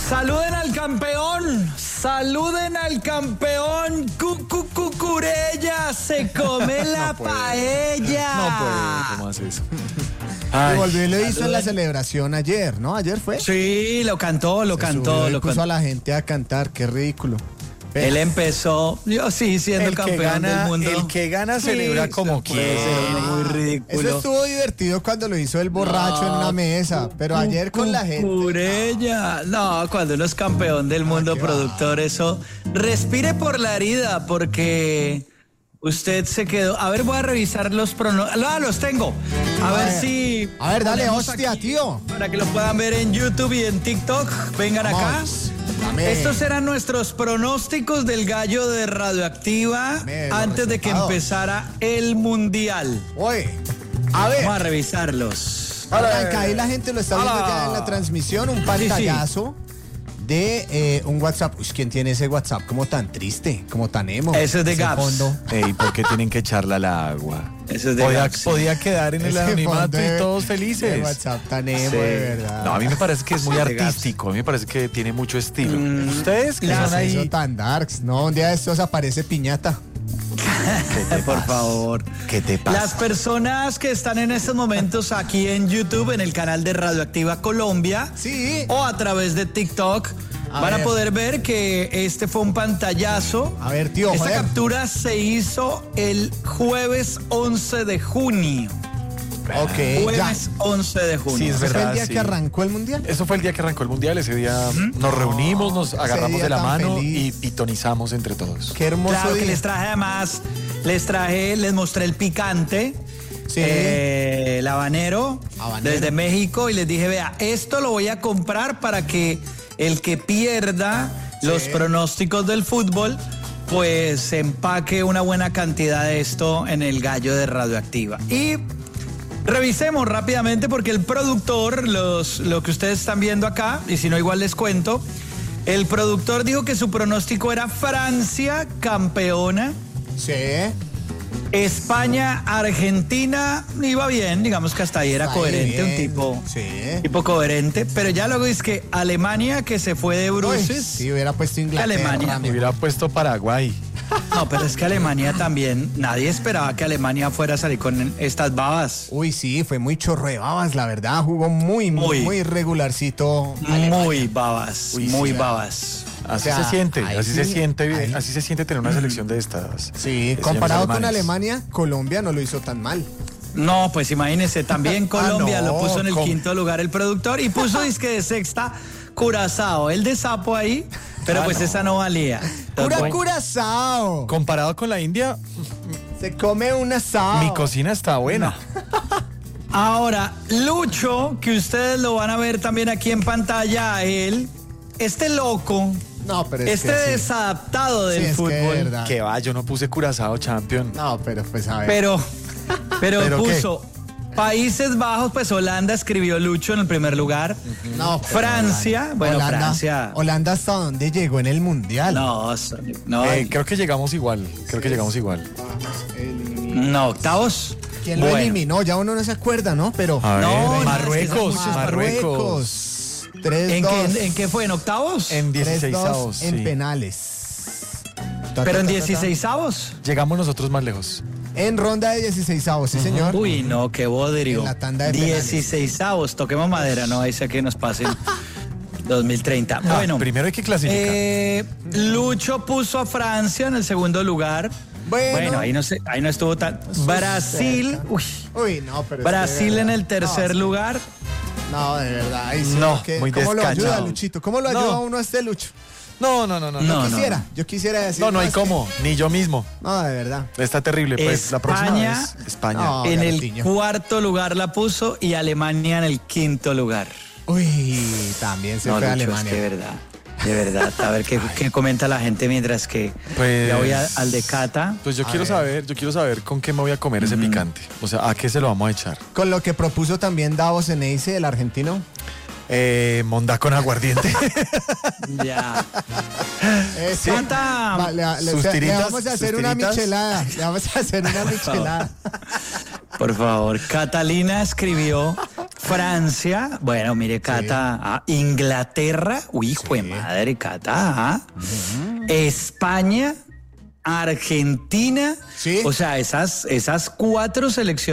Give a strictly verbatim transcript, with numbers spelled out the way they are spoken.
Saluden al campeón, saluden al campeón. Cucucucurella se come la no puede. paella. No puede, ¿cómo hace eso? Y volvió y lo hizo en la celebración ayer, ¿no? ¿Ayer fue? Sí, lo cantó, lo Se cantó, subió y lo puso cantó. a la gente a cantar, qué ridículo. Él empezó, yo sí, siendo El que campeón gana, del mundo. el que gana celebra Sí, como eso puede quiere. ser muy ridículo. Eso estuvo divertido cuando lo hizo el borracho No, en una mesa, pero ayer con la gente. Cucurella. No, cuando uno es campeón del mundo qué productor, eso. Respire por la herida, porque usted se quedó. A ver, voy a revisar los pronósticos. Ah, los tengo. A, A ver, ver. si. A ver, dale, ponemos hostia, aquí tío. Para que lo puedan ver en YouTube y en TikTok. Vengan acá. Vamos, dame. Estos eran nuestros pronósticos del gallo de Radioactiva Dame los antes de que resultados. empezara el mundial. Oye, a ver. Vamos a revisarlos. Arranca, ahí la gente lo está viendo Hola. ya en la transmisión, un pantallazo de eh, un WhatsApp. Uy, ¿quién tiene ese WhatsApp como tan triste, como tan emo? Ese es de Ese Gaps. fondo. Ey, ¿por qué tienen que echarla al agua? Eso es de Podía, Gaps, sí. podía quedar en el Ese anonimato fondo de- y todos de felices. WhatsApp tan emo, Sí. de verdad. No, a mí me parece que es muy Sí, de Gaps. artístico. A mí me parece que tiene mucho estilo. Mm, Ustedes que ¿Qué son es eso ahí. tan darks? No, un día de estos aparece Piñata. Por favor. ¿Qué te pasa? Las personas que están en estos momentos aquí en YouTube, en el canal de Radioactiva Colombia, Sí. o a través de TikTok, A van ver. a poder ver que este fue un pantallazo. A ver, tío, Esta joder. captura se hizo el jueves once de junio. Ok, ya. Jueves once de junio. Sí, es ¿Ese fue el verdad, día sí. que arrancó el mundial? Eso fue el día que arrancó el mundial. Ese día nos reunimos, nos agarramos día de la tan mano y feliz. pitonizamos entre todos. Qué hermoso Claro que día. les traje además, les traje, les mostré el picante, Sí. eh, el habanero, Habanero. desde México, y les dije, vea, esto lo voy a comprar para que el que pierda los pronósticos del fútbol, pues empaque una buena cantidad de esto en el gallo de Radioactiva. Y revisemos rápidamente porque el productor, los, lo que ustedes están viendo acá, y si no igual les cuento, el productor dijo que su pronóstico era Francia campeona, Sí. España, Argentina, iba bien, digamos que hasta ahí era Ahí coherente, un bien, tipo, sí. tipo coherente, pero ya luego es que Alemania, que se fue de Uy, bruces, si hubiera puesto Inglaterra. Alemania. amigo. Hubiera puesto Paraguay. no, pero es que Alemania también, nadie esperaba que Alemania fuera a salir con estas babas. Uy, sí, fue muy chorro de babas, la verdad. Jugó muy, muy, Muy. muy regularcito. Muy babas, Uy, muy sí. babas. Así O sea, se siente, ahí así sí, se siente, ahí. así se siente tener una selección de estas. Sí, de comparado señores con alemanes. Alemania, Colombia no lo hizo tan mal. No, pues imagínense, también Colombia Ah, no, lo puso en el ¿cómo? quinto lugar el productor y puso disque de sexta Curazao, el de sapo ahí, pero Ah, pues no. esa no valía. ¡Pura Entonces, Curazao! Comparado con la India, Se come un asado. mi cocina está buena. ahora, Lucho, que ustedes lo van a ver también aquí en pantalla, a él, este loco, No, pero es este que sí. desadaptado Sí, del es que de fútbol, verdad. Que va, yo no puse Curazao Champion. No, pero pues a ver. pero, pero, ¿Pero qué? puso Países Bajos, pues Holanda escribió Lucho en el primer lugar. No, pero Francia, Holanda- bueno, Holanda- Francia. Holanda hasta dónde llegó en el mundial. No, no, Eh, creo que llegamos igual, creo que llegamos igual. no, octavos. ¿Quién lo Bueno. eliminó? Ya uno no se acuerda, ¿no? Pero. A ver, No, no, Marruecos, es que son Marruecos. tres ¿En dos. qué, ¿En qué fue? ¿En octavos? En tres dos dieciséisavos, en sí. penales. Ta, Pero ta, en ta, ta, ta. dieciséisavos. Llegamos nosotros más lejos. En ronda de dieciséisavos, sí, señor. Uy, no, qué bodrio. En la tanda de penales. dieciséisavos, toquemos madera, no, ahí sea que nos pasen dos mil treinta. Ah, Bueno, primero hay que clasificar. eh, Lucho puso a Francia en el segundo lugar. Bueno. ahí no sé, ahí no estuvo tan. Eso Brasil, cerca. uy, Uy, no, pero. es que de Brasil en verdad. el tercer No, lugar. No, de verdad. Ahí sí, No, que- muy ¿Cómo lo ayuda, descachado. Luchito? ¿Cómo lo No. ayuda uno a este Lucho? No, no, no, no. No, No, Yo quisiera, yo quisiera decir. no, no hay es que- cómo, ni yo mismo. No, de verdad. Está terrible, pues la próxima España- vez España. No. En el Garotiño. cuarto lugar la puso y Alemania en el quinto lugar. Uy, también se No, fue a Lucho, Alemania. es que de verdad, de verdad. A ver qué, qué comenta la gente mientras que Pues- ya voy a- al de Cata. Pues yo A quiero ver. saber, yo quiero saber con qué me voy a comer ese picante. O sea, ¿a qué se lo vamos a echar? Con lo que propuso también Davos Eneise, el argentino. Eh, mondá con aguardiente. Ya. Eh, sí. Cata, Va, le, le- sus le tiritas, vamos a sus hacer una tiritas. michelada. Le vamos a hacer una michelada. por favor, Catalina escribió Francia, bueno, mire, Cata, Sí. ah, Inglaterra, uy, hijo de Sí. madre, Cata, ah. España, Argentina, Sí. o sea, esas, esas cuatro selecciones.